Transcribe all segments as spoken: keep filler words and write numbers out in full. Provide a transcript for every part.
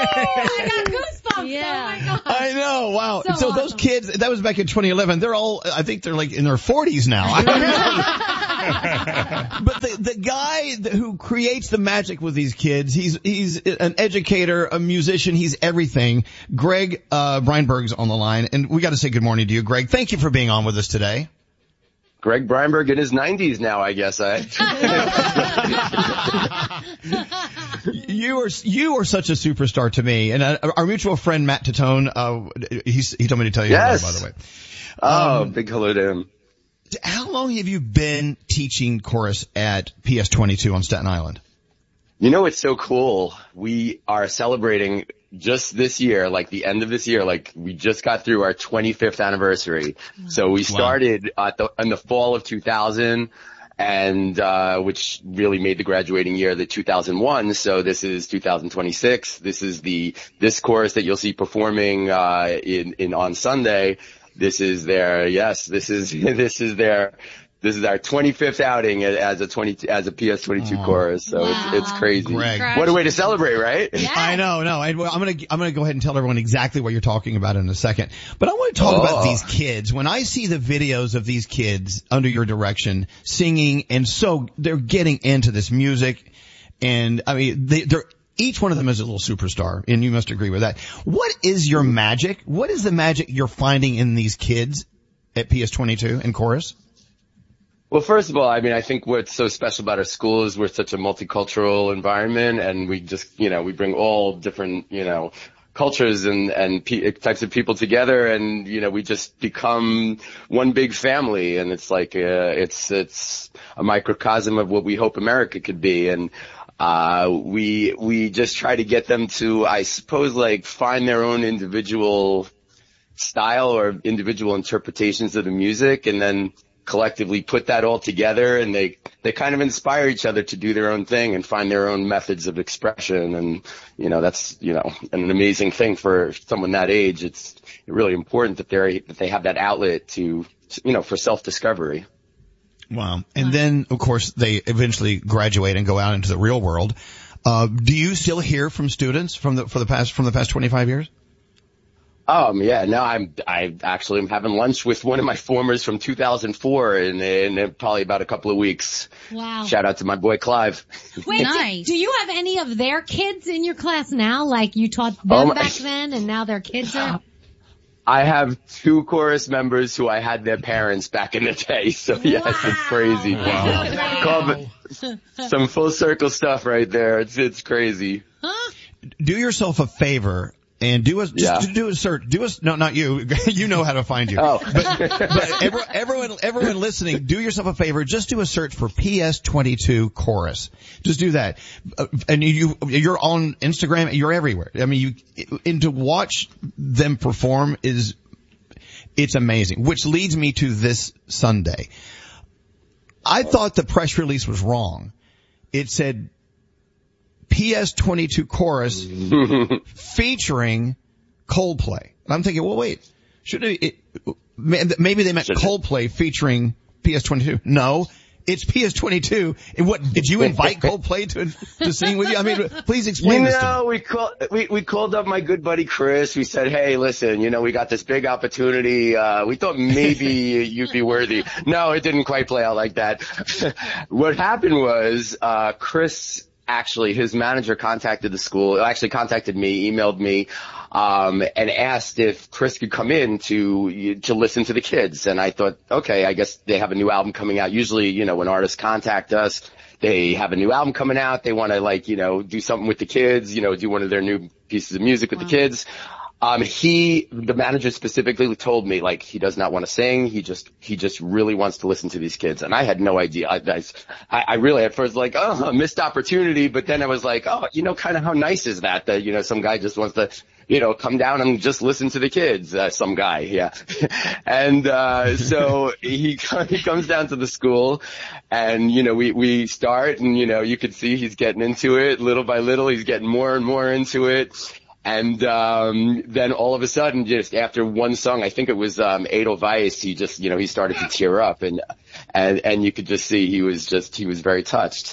I got goosebumps. Yeah. Oh my gosh. I know. Wow. So, So, awesome. those kids, that was back in twenty eleven. They're all, I think they're like in their forties now. But the, the guy who creates the magic with these kids, he's, he's an educator, a musician, he's everything. Greg, uh, Breinberg's on the line, and we got to say good morning to you, Greg. Thank you for being on with us today. Greg Breinberg in his nineties now, I guess. I. You are you are such a superstar to me, and uh, our mutual friend Matt Tatone, uh, he's, he told me to tell you Yes. hello, by the way. Oh, Um, big hello to him. How long have you been teaching chorus at P S twenty-two on Staten Island? You know, it's so cool. We are celebrating just this year, like the end of this year, like we just got through our twenty-fifth anniversary. So we started at the, in the fall of two thousand. And, uh, which really made the graduating year the two thousand one. So this is two thousand twenty-six. This is the, this chorus that you'll see performing, uh, in, in on Sunday. This is their, yes, this is, this is their, this is our twenty-fifth outing as a twenty, as a P S twenty-two oh, chorus. So wow. it's, it's crazy. Greg. What a way to celebrate, right? Yes. I know, no, I, well, I'm gonna, I'm gonna go ahead and tell everyone exactly what you're talking about in a second. But I want to talk oh. about these kids. When I see the videos of these kids under your direction singing, and so they're getting into this music, and I mean, they, they're, each one of them is a little superstar, and you must agree with that. What is your magic? What is the magic you're finding in these kids at P S twenty-two in chorus? Well, first of all, I mean, I think what's so special about our school is we're such a multicultural environment, and we just, you know, we bring all different, you know, cultures and, and pe- types of people together, and, you know, we just become one big family, and it's like, uh, it's, it's a microcosm of what we hope America could be, and, uh, we, we just try to get them to, I suppose, like, find their own individual style or individual interpretations of the music, and then collectively put that all together, and they they kind of inspire each other to do their own thing and find their own methods of expression. And you know, that's, you know, an amazing thing for someone that age. It's really important that they that they have that outlet to, you know, for self-discovery. Wow. And then of course they eventually graduate and go out into the real world. Uh do you still hear from students from the for the past from the past twenty-five years? Um, yeah, no, I'm, I actually am having lunch with one of my formers from two thousand four in, in probably about a couple of weeks. Wow. Shout out to my boy Clive. Wait, Nice. do, do you have any of their kids in your class now? Like you taught them Oh my- back then and now their kids are? I have two chorus members who I had their parents back in the day. So yes, Wow. it's crazy. Wow. Call it some full circle stuff right there. It's, it's crazy. Huh? Do yourself a favor and do us, just Yeah. do a search, do us, no, not you, you know how to find you. Oh. But every, everyone, everyone listening, do yourself a favor, just do a search for P S twenty-two chorus. Just do that. Uh, and you, you're on Instagram, you're everywhere. I mean, you, and to watch them perform is, it's amazing, which leads me to this Sunday. I thought the press release was wrong. It said P S twenty-two chorus featuring Coldplay. And I'm thinking, well, wait, should it, it maybe they meant Coldplay featuring P S twenty-two. No, it's P S twenty-two. And what, did you invite Coldplay to, to sing with you? I mean, please explain You this to know, me. we called, we, we called up my good buddy Chris. We said, hey, listen, you know, we got this big opportunity. Uh, we thought maybe you'd be worthy. No, it didn't quite play out like that. What happened was, uh, Chris, actually, his manager contacted the school, actually contacted me, emailed me, um, and asked if Chris could come in to, to listen to the kids. And I thought, okay, I guess they have a new album coming out. Usually, you know, when artists contact us, they have a new album coming out. They want to, like, you know, do something with the kids, you know, do one of their new pieces of music with wow. the kids. Um, he, the manager specifically told me, like, he does not want to sing. He just, he just really wants to listen to these kids. And I had no idea. I, I, I really at first like, oh, missed opportunity. But then I was like, oh, you know, kind of how nice is that, that, you know, some guy just wants to, you know, come down and just listen to the kids. Uh, some guy. Yeah. and, uh, so he, he comes down to the school and, you know, we, we start and, you know, you could see he's getting into it little by little. He's getting more and more into it. And, um, then all of a sudden, just after one song, I think it was, um, Edelweiss, he just, you know, he started to tear up and, and, and you could just see he was just, he was very touched.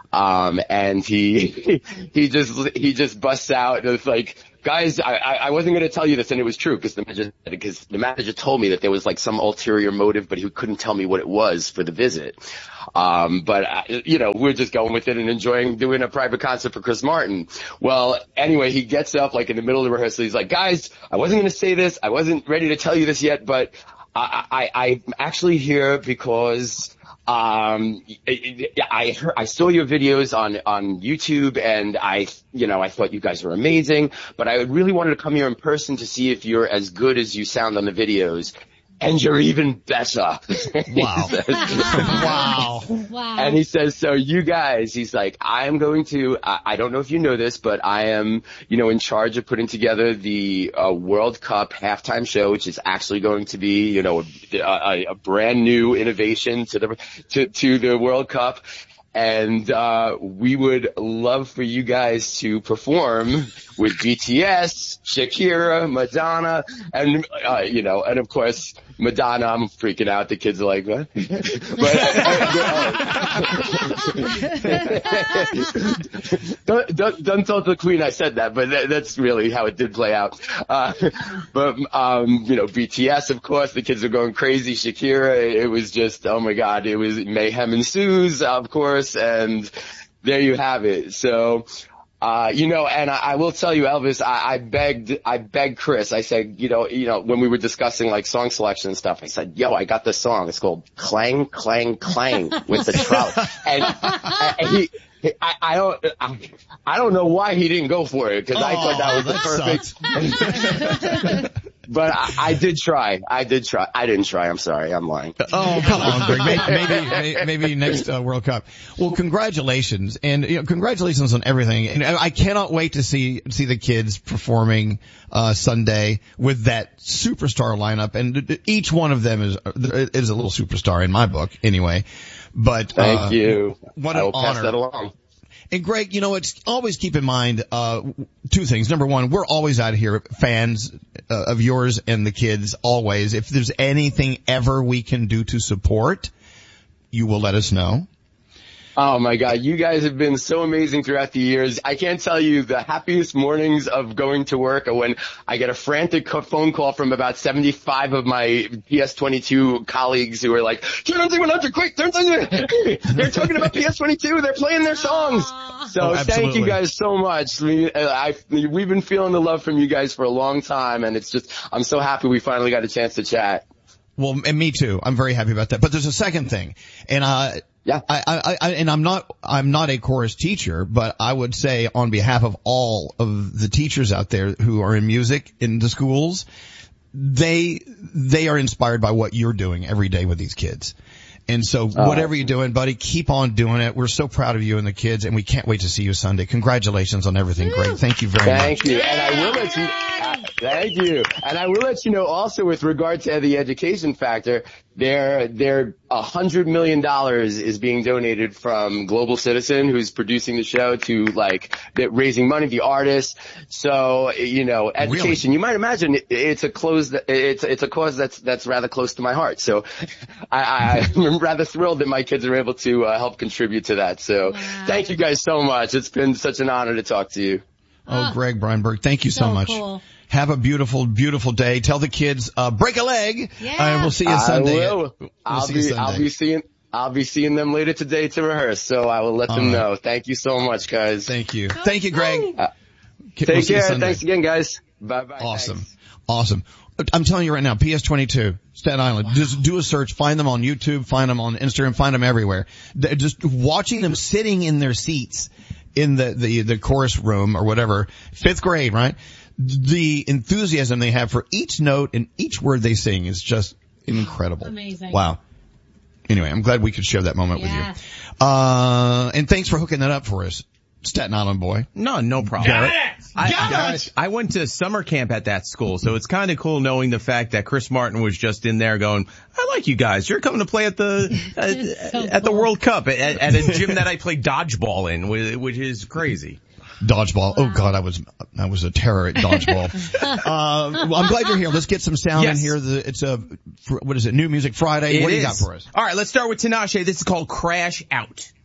Um, and he, he just, he just busts out with like, guys, I, I wasn't going to tell you this, and it was true because the manager, because the manager told me that there was like some ulterior motive, but he couldn't tell me what it was for the visit. Um, but uh, you know, we're just going with it and enjoying doing a private concert for Chris Martin. Well, anyway, he gets up like in the middle of the rehearsal. He's like, guys, I wasn't going to say this. I wasn't ready to tell you this yet, but I, I, I'm actually here because Um, I heard, I saw your videos on, on YouTube and I, you know, I thought you guys were amazing, but I really wanted to come here in person to see if you're as good as you sound on the videos. And you're even better. Wow. says, Wow. Wow. And he says, so you guys, he's like, I am going to, I, I don't know if you know this, but I am, you know, in charge of putting together the uh, World Cup halftime show, which is actually going to be, you know, a, a, a brand new innovation to the, to, to the World Cup. And, uh, we would love for you guys to perform with B T S, Shakira, Madonna, and, uh, you know, and of course, Madonna, I'm freaking out. The kids are like, what? but, uh, don't, don't, don't tell the Queen I said that, but that, that's really how it did play out. Uh, but, um, you know, B T S, of course, the kids are going crazy. Shakira, it was just, oh my God, it was mayhem ensues, of course. And there you have it. So, uh, you know, and I, I will tell you, Elvis, I, I begged, I begged Chris. I said, you know, you know, when we were discussing like song selection and stuff, I said, yo, I got this song. It's called Clang, Clang, Clang with the trout. And, and he, I, I don't, I, I don't know why he didn't go for it because I Oh, thought that was the perfect. But I, I did try. I did try. I didn't try. I'm sorry. I'm lying. Oh, come on, Greg. Maybe, maybe, maybe next uh, World Cup. Well, congratulations, and you know, congratulations on everything. And I cannot wait to see see the kids performing uh Sunday with that superstar lineup. And each one of them is is a little superstar in my book, anyway. But thank uh, you. What I an will pass honor. that along. And Greg, you know, it's always keep in mind, uh, two things. Number one, we're always out here fans uh, of yours and the kids always. If there's anything ever we can do to support, you will let us know. Oh my God, you guys have been so amazing throughout the years. I can't tell you the happiest mornings of going to work are when I get a frantic phone call from about seventy-five of my P S twenty-two colleagues who are like, turn on Z one hundred, quick, turn on They're talking about P S twenty-two, they're playing their songs. So Oh, thank you guys so much. We, I, we've been feeling the love from you guys for a long time, and it's just, I'm so happy we finally got a chance to chat. Well, and me too. I'm very happy about that. But there's a second thing, and uh, Yeah. I, I, I, and I'm not, I'm not a chorus teacher, but I would say on behalf of all of the teachers out there who are in music in the schools, they, they are inspired by what you're doing every day with these kids. And so whatever you're doing, buddy, keep on doing it. We're so proud of you and the kids, and we can't wait to see you Sunday. Congratulations on everything. Great. Thank you very Thank much. you. And I will let you, uh, thank you. And I will let you know also with regard to the education factor, there, there, a hundred million dollars is being donated from Global Citizen, who's producing the show, to like raising money, the artists. So, you know, education, Really? you might imagine it, it's a close, it's, it's a cause that's, that's rather close to my heart. So I, I, I'm rather thrilled that my kids are able to uh, help contribute to that. So Wow. thank you guys so much. It's been such an honor to talk to you. Oh, Greg Breinberg, thank you so, So much. cool. Have a beautiful, beautiful day. Tell the kids, uh, break a leg. Yeah. And we'll see you Sunday. I will. We'll I'll see you be, Sunday. I'll be seeing, I'll be seeing them later today to rehearse. So I will let All them right. know. Thank you so much, guys. Thank you. Thank you, Greg. Uh, We'll Take see you care. Sunday. Thanks again, guys. Bye bye. Awesome. Awesome. I'm telling you right now, P S twenty-two, Staten Island. Just do a search. Find them on YouTube. Find them on Instagram. Find them everywhere. They're just watching them sitting in their seats in the, the, the chorus room or whatever. Fifth grade, right? The enthusiasm they have for each note and each word they sing is just incredible. Amazing. Wow. Anyway, I'm glad we could share that moment Yes. with you. Uh, and thanks for hooking that up for us, Staten Island boy. No, no problem. Garrett. I, Got I, it. I went to summer camp at that school, so it's kind of cool knowing the fact that Chris Martin was just in there going, I like you guys. You're coming to play at the uh, So at the cool. World Cup at, at a gym that I play dodgeball in, whi- which is crazy. Dodgeball. Oh God, I was, I was a terror at dodgeball. uh, well, I'm glad you're here. Let's get some sound Yes. in here. The, it's a, fr- what is it? New Music Friday. It what do you is. got for us? All right, let's start with Tinashe. This is called Crash Out.